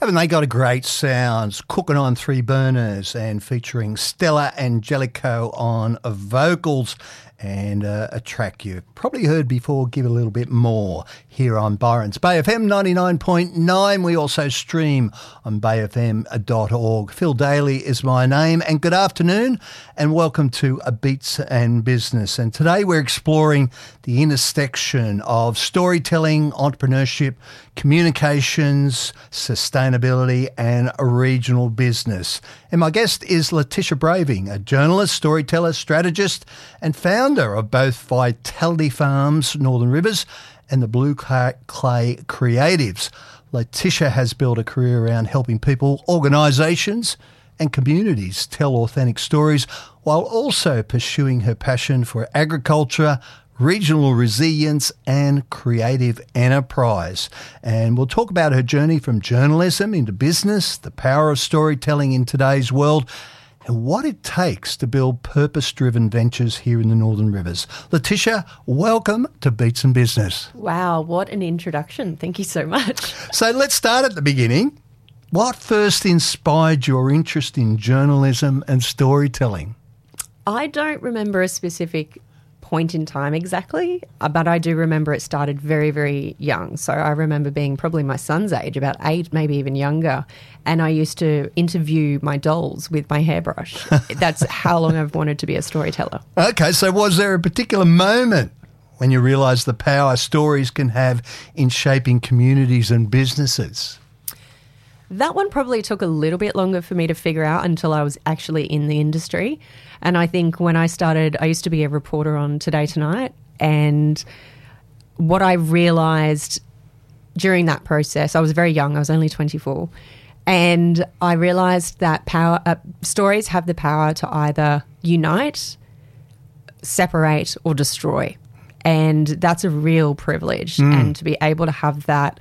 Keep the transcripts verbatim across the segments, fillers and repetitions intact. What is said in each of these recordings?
Haven't they got a great sounds? Cooking on three burners and featuring Stella Angelico on vocals, and uh, a track you've probably heard before, Give a Little Bit More, here on Byron's Bay F M ninety-nine point nine. We also stream on bay f m dot org. Phil Daly is my name, and good afternoon and welcome to A Beats and Business. And today we're exploring the intersection of storytelling, entrepreneurship, communications, sustainability and regional business. And my guest is Letitia Braving, a journalist, storyteller, strategist and founder of both Vitality Farms, Northern Rivers, and the Blue Clay Creatives. Letitia has built a career around helping people, organisations and communities tell authentic stories while also pursuing her passion for agriculture, regional resilience and creative enterprise. And we'll talk about her journey from journalism into business, the power of storytelling in today's world, and what it takes to build purpose-driven ventures here in the Northern Rivers. Letitia, welcome to Beats and Business. Wow, what an introduction. Thank you so much. So let's start at the beginning. What first inspired your interest in journalism and storytelling? I don't remember a specific point in time exactly, but I do remember it started very, very young. So I remember being probably my son's age, about eight, maybe even younger, and I used to interview my dolls with my hairbrush. That's how long I've wanted to be a storyteller. Okay, so was there a particular moment when you realised the power stories can have in shaping communities and businesses? That one probably took a little bit longer for me to figure out until I was actually in the industry. And I think when I started, I used to be a reporter on Today Tonight, and what I realised during that process, I was very young, I was only twenty-four, and I realised that power uh, stories have the power to either unite, separate or destroy. And that's a real privilege. Mm. And to be able to have that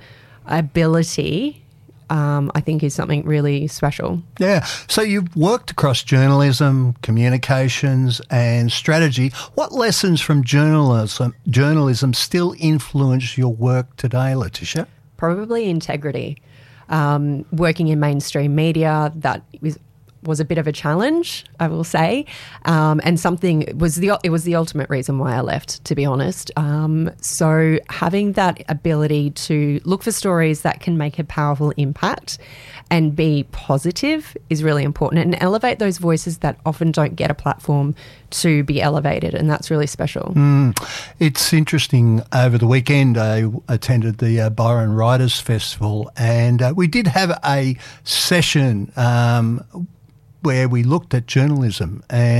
ability Um, I think is something really special. Yeah. So you've worked across journalism, communications and strategy. What lessons from journalism journalism still influence your work today, Letitia? Probably integrity. Um, working in mainstream media, that was, was a bit of a challenge, I will say, um, and something it was the it was the ultimate reason why I left, to be honest. Um, so having that ability to look for stories that can make a powerful impact and be positive is really important, and elevate those voices that often don't get a platform to be elevated, and that's really special. Mm. It's interesting. Over the weekend, I attended the uh, Byron Writers Festival, and uh, we did have a session um, where we looked at journalism and